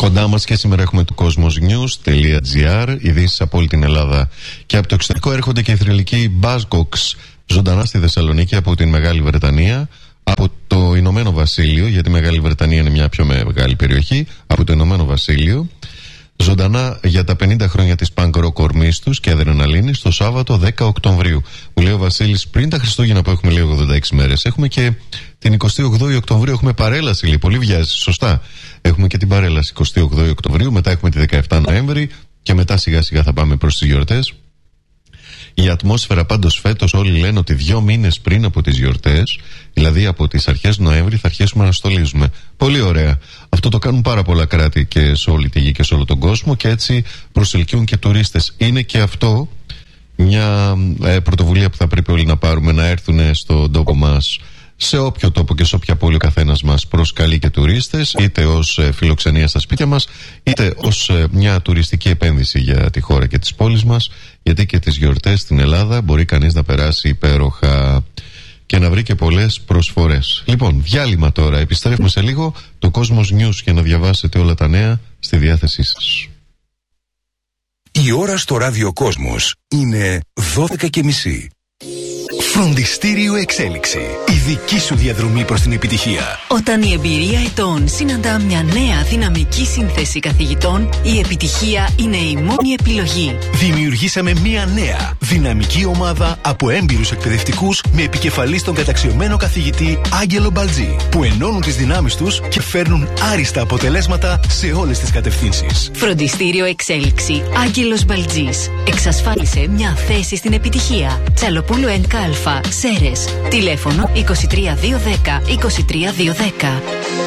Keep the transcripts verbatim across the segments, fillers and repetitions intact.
Κοντά μας και σήμερα έχουμε το cosmosnews.gr, ειδήσεις από όλη την Ελλάδα και από το εξωτερικό. Έρχονται και οι θρυλικοί Buzzcocks ζωντανά στη Θεσσαλονίκη από την Μεγάλη Βρετανία, από το Ηνωμένο Βασίλειο, γιατί η Μεγάλη Βρετανία είναι μια πιο μεγάλη περιοχή, από το Ηνωμένο Βασίλειο. Ζωντανά για τα πενήντα χρόνια της punk rock ορμής τους και αδρεναλίνης το Σάββατο δέκα Οκτωβρίου. Μου λέει ο Βασίλης, πριν τα Χριστούγεννα που έχουμε λίγο ογδόντα έξι μέρες, έχουμε και την εικοστή όγδοη Οκτωβρίου, έχουμε παρέλαση, λέει. Πολύ βιάζει, σωστά. Έχουμε και την παρέλαση εικοστή όγδοη Οκτωβρίου, μετά έχουμε τη δεκαεφτά Νοέμβρη και μετά σιγά σιγά θα πάμε προς τις γιορτές. Η ατμόσφαιρα πάντως φέτος όλοι λένε ότι δύο μήνες πριν από τις γιορτές, δηλαδή από τις αρχές Νοέμβρη, θα αρχίσουμε να στολίζουμε. Πολύ ωραία. Αυτό το κάνουν πάρα πολλά κράτη και σε όλη τη γη και σε όλο τον κόσμο και έτσι προσελκύουν και τουρίστες. Είναι και αυτό μια ε, πρωτοβουλία που θα πρέπει όλοι να πάρουμε, να έρθουν στον τόπο μας, σε όποιο τόπο και σε όποια πόλη ο καθένας μας προσκαλεί και τουρίστες, είτε ως ε, φιλοξενία στα σπίτια μας, είτε ως ε, μια τουριστική επένδυση για τη χώρα και τις πόλεις μας, γιατί και τις γιορτές στην Ελλάδα μπορεί κανείς να περάσει υπέροχα και να βρει και πολλές προσφορές. Λοιπόν, διάλειμμα τώρα, επιστρέφουμε σε λίγο, το Cosmos News για να διαβάσετε όλα τα νέα στη διάθεσή σας. Η ώρα στο Ράδιο Κόσμος είναι δώδεκα και μισή. Φροντιστήριο Εξέλιξη. Η δική σου διαδρομή προς την επιτυχία. Όταν η εμπειρία ετών συναντά μια νέα δυναμική σύνθεση καθηγητών, η επιτυχία είναι η μόνη επιλογή. Δημιουργήσαμε μια νέα δυναμική ομάδα από έμπειρους εκπαιδευτικούς με επικεφαλή στον καταξιωμένο καθηγητή Άγγελο Μπαλτζή, που ενώνουν τις δυνάμεις τους και φέρνουν άριστα αποτελέσματα σε όλες τις κατευθύνσεις. Φροντιστήριο Εξέλιξη. Άγγελος Μπαλτζής. Εξασφάλισε μια θέση στην επιτυχία. Τσαλοπούλου εν Κάλφα, Σέρες. Τηλέφωνο είκοσι τρία δύο δέκα είκοσι τρία δύο δέκα.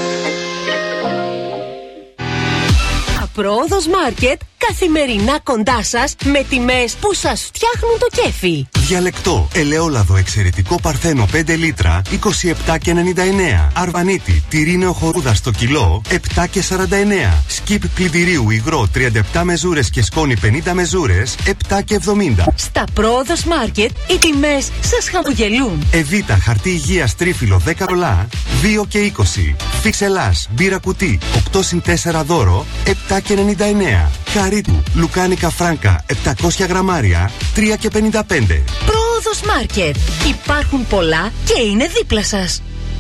Πρόοδος Μάρκετ, καθημερινά κοντά σας με τιμές που σας φτιάχνουν το κέφι. Διαλεκτό, ελαιόλαδο εξαιρετικό παρθένο πέντε λίτρα, είκοσι επτά και ενενήντα εννέα. Αρβανίτη, τυρίνιο χορούδα στο κιλό, επτά και σαράντα εννέα. Σκιπ πλυντηρίου υγρό τριάντα επτά μεζούρες και σκόνη πενήντα μεζούρες, επτά και εβδομήντα. Στα Πρόοδος Μάρκετ, οι τιμές σας χαμογελούν. Εβίτα, χαρτί υγείας τρίφυλλο δέκα ρολά, δύο και είκοσι. Φίξελάς, μπύρα κουτί, οκτώ συν τέσσερα δώρο, επτά και ενενήντα εννέα. Χαρίτου, λουκάνικα φράγκα, επτακόσια γραμμάρια, τρία και πενήντα πέντε. Πρόοδος Μάρκετ. Υπάρχουν πολλά και είναι δίπλα σας.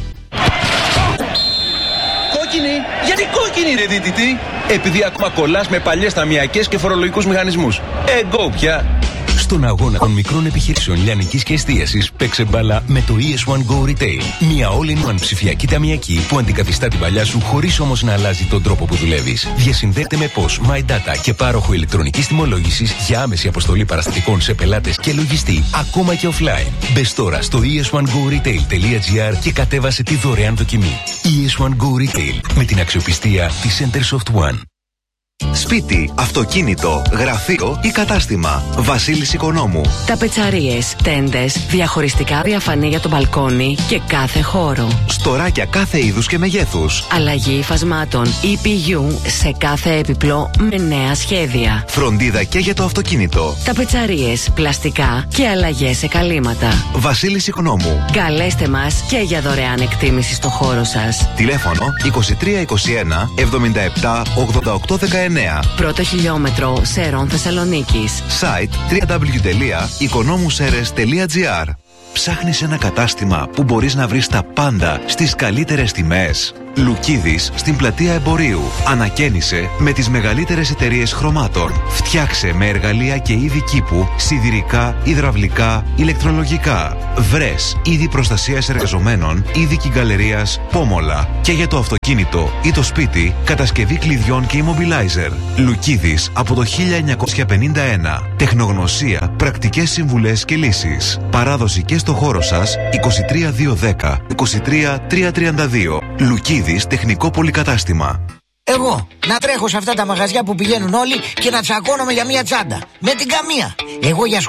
Κόκκινη! Γιατί κόκκινη ρε δίτητη! Επειδή ακόμα κολλάς με παλιές ταμιακές και φορολογικούς μηχανισμούς. Εγώ πια! Στον αγώνα των μικρών επιχειρήσεων λιανικής και εστίασης, παίξε μπάλα με το ι ες one Go Retail. Μια all-in-one ψηφιακή ταμιακή που αντικαθιστά την παλιά σου χωρίς όμως να αλλάζει τον τρόπο που δουλεύεις. Διασυνδέεται με P O S, My Data και πάροχο ηλεκτρονικής τιμολόγησης για άμεση αποστολή παραστατικών σε πελάτες και λογιστή, ακόμα και offline. Μπες τώρα στο ι ες one go retail τελεία gr και κατέβασε τη δωρεάν δοκιμή. ι ες one Go Retail, με την αξιοπιστία της Centersoft One. Σπίτι, αυτοκίνητο, γραφείο ή κατάστημα. Βασίλης Οικονόμου. Ταπετσαρίες, τέντες, διαχωριστικά διαφανή για το μπαλκόνι και κάθε χώρο. Στοράκια κάθε είδους και μεγέθους. Αλλαγή υφασμάτων ι πι γιου σε κάθε έπιπλο με νέα σχέδια. Φροντίδα και για το αυτοκίνητο. Ταπετσαρίες, πλαστικά και αλλαγές σε καλύματα. Βασίλης Οικονόμου. Καλέστε μας και για δωρεάν εκτίμηση στο χώρο σας. Τηλέφωνο είκοσι τρία είκοσι ένα εβδομήντα επτά ογδόντα οκτώ δεκαεννέα. Πρώτο χιλιόμετρο Σερών Θεσσαλονίκης. Site double-u double-u double-u τελεία οικονόμουσέρες τελεία gr. Ψάχνεις ένα κατάστημα που μπορείς να βρεις τα πάντα στις καλύτερες τιμές. Λουκίδης στην πλατεία Εμπορίου. Ανακαίνισε με τις μεγαλύτερες εταιρείες χρωμάτων. Φτιάξε με εργαλεία και είδη κήπου, σιδηρικά, υδραυλικά, ηλεκτρολογικά. Βρες είδη προστασίας εργαζομένων, είδη κυγκαλερίας, πόμολα. Και για το αυτοκίνητο ή το σπίτι, κατασκευή κλειδιών και immobilizer. Λουκίδης από το χίλια εννιακόσια πενήντα ένα. Τεχνογνωσία, πρακτικές συμβουλές και λύσεις. Παράδοση και στο χώρο σας είκοσι τρία δύο δέκα είκοσι τρία τρία τριάντα δύο. Λουκίδης τεχνικό πολυκατάστημα. Εγώ να τρέχω σε αυτά τα μαγαζιά που πηγαίνουν όλοι και να τσακώνομαι για μία τσάντα. Με την καμία. Εγώ για